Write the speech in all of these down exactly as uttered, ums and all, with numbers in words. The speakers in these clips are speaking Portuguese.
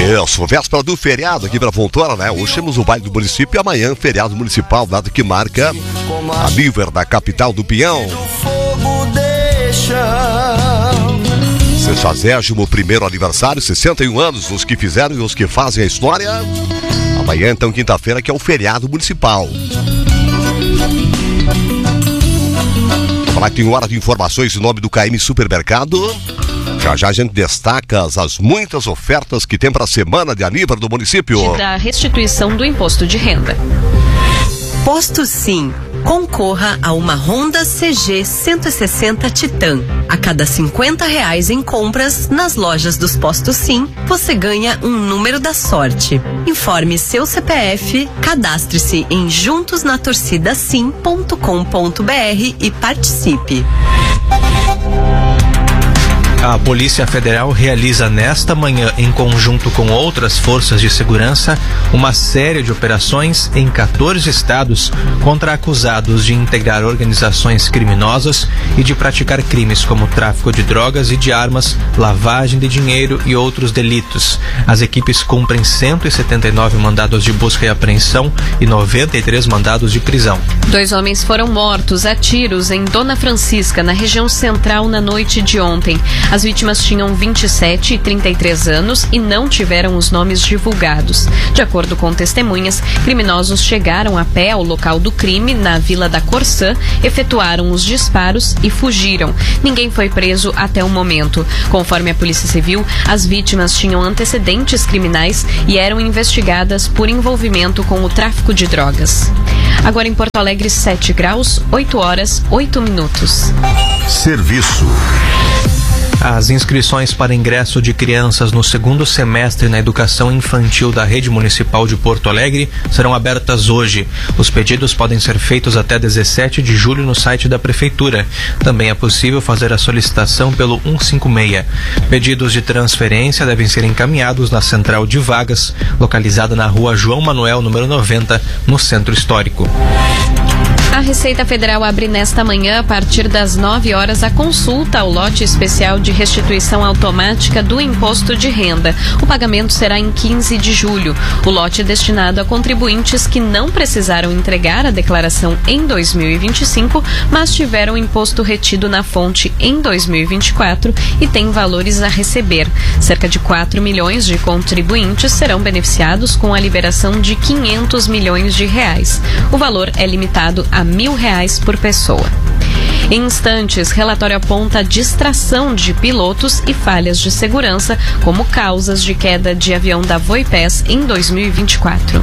Isso, véspera do feriado aqui pra Fontoura, né? Hoje temos o baile do município e amanhã feriado municipal, data que marca a nível da capital do Pinhão. sessagésimo primeiro aniversário, sessenta e um anos, os que fizeram e os que fazem a história. Amanhã, então, quinta-feira, que é o feriado municipal. Vamos falar que tem hora de informações em nome do K M Supermercado. Já já a gente destaca as, as muitas ofertas que tem para a semana de aniversário do município. Da restituição do imposto de renda. Posto Sim. Concorra a uma Honda C G cento e sessenta Titan. A cada cinquenta reais em compras nas lojas dos Postos Sim, você ganha um número da sorte. Informe seu C P F, cadastre-se em juntos na torcida sim ponto com ponto br e participe. A Polícia Federal realiza nesta manhã, em conjunto com outras forças de segurança, uma série de operações em quatorze estados contra acusados de integrar organizações criminosas e de praticar crimes como tráfico de drogas e de armas, lavagem de dinheiro e outros delitos. As equipes cumprem cento e setenta e nove mandados de busca e apreensão e noventa e três mandados de prisão. Dois homens foram mortos a tiros em Dona Francisca, na região central, na noite de ontem. As vítimas tinham vinte e sete e trinta e três anos e não tiveram os nomes divulgados. De acordo com testemunhas, criminosos chegaram a pé ao local do crime, na Vila da Corsã, efetuaram os disparos e fugiram. Ninguém foi preso até o momento. Conforme a Polícia Civil, as vítimas tinham antecedentes criminais e eram investigadas por envolvimento com o tráfico de drogas. Agora em Porto Alegre, sete graus, oito horas, oito minutos. Serviço. As inscrições para ingresso de crianças no segundo semestre na educação infantil da Rede Municipal de Porto Alegre serão abertas hoje. Os pedidos podem ser feitos até dezessete de julho no site da Prefeitura. Também é possível fazer a solicitação pelo cento e cinquenta e seis. Pedidos de transferência devem ser encaminhados na Central de Vagas, localizada na Rua João Manuel, número noventa, no Centro Histórico. A Receita Federal abre nesta manhã, a partir das nove horas, a consulta ao lote especial de restituição automática do imposto de renda. O pagamento será em quinze de julho. O lote é destinado a contribuintes que não precisaram entregar a declaração em dois mil e vinte e cinco, mas tiveram o imposto retido na fonte em dois mil e vinte e quatro e têm valores a receber. Cerca de quatro milhões de contribuintes serão beneficiados com a liberação de quinhentos milhões de reais. O valor é limitado a mil reais por pessoa. Em instantes, relatório aponta distração de pilotos e falhas de segurança como causas de queda de avião da Voipés em dois mil e vinte e quatro.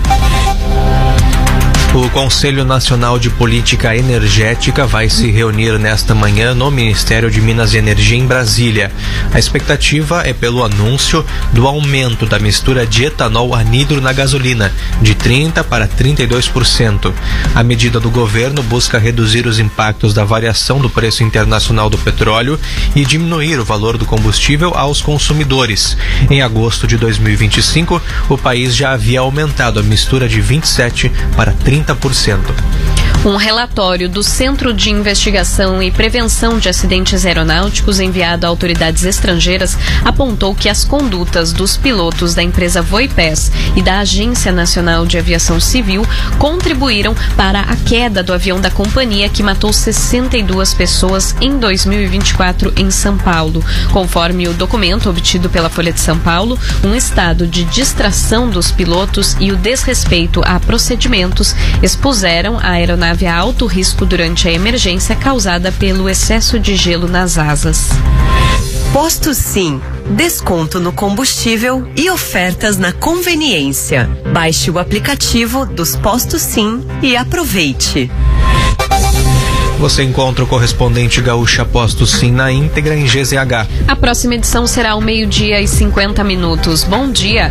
O Conselho Nacional de Política Energética vai se reunir nesta manhã no Ministério de Minas e Energia em Brasília. A expectativa é pelo anúncio do aumento da mistura de etanol anidro na gasolina, de trinta por cento para trinta e dois por cento. A medida do governo busca reduzir os impactos da variação do preço internacional do petróleo e diminuir o valor do combustível aos consumidores. Em agosto de dois mil e vinte e cinco, o país já havia aumentado a mistura de vinte e sete por cento para trinta por cento. Um relatório do Centro de Investigação e Prevenção de Acidentes Aeronáuticos enviado a autoridades estrangeiras apontou que as condutas dos pilotos da empresa Voipés e da Agência Nacional de Aviação Civil contribuíram para a queda do avião da companhia que matou sessenta e duas pessoas em dois mil e vinte e quatro em São Paulo. Conforme o documento obtido pela Folha de São Paulo, um estado de distração dos pilotos e o desrespeito a procedimentos expuseram a aeronave a alto risco durante a emergência causada pelo excesso de gelo nas asas. Posto Sim. Desconto no combustível e ofertas na conveniência. Baixe o aplicativo dos Postos Sim e aproveite. Você encontra o correspondente Gaúcha Postos Sim na íntegra em G Z H. A próxima edição será ao meio-dia e cinquenta minutos. Bom dia!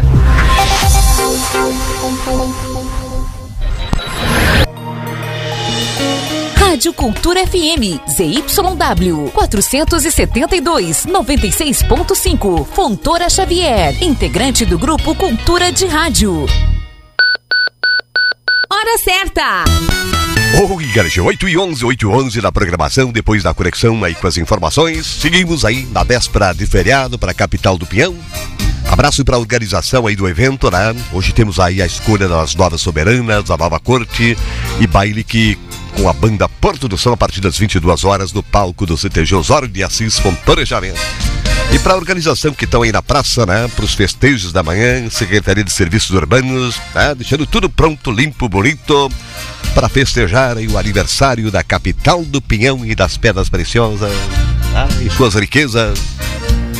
Rádio Cultura F M, Z Y W, quatrocentos e setenta e dois, noventa e seis ponto cinco, Fontoura Xavier, integrante do grupo Cultura de Rádio. Hora certa! Oi, galera, oito e onze, oito e onze na programação, depois da conexão aí com as informações. Seguimos aí na véspera de feriado para a capital do Pinhão. Abraço para a organização aí do evento, né? Hoje temos aí a escolha das novas soberanas, da nova corte e baile que com a banda Porto do Sol a partir das vinte e duas horas no palco do C T G Osório de Assis Fontorejamento. E para a organização que estão aí na praça, né? Para os festejos da manhã, Secretaria de Serviços Urbanos, né? Deixando tudo pronto, limpo, bonito, para festejar aí o aniversário da capital do Pinhão e das Pedras Preciosas, né? E suas riquezas.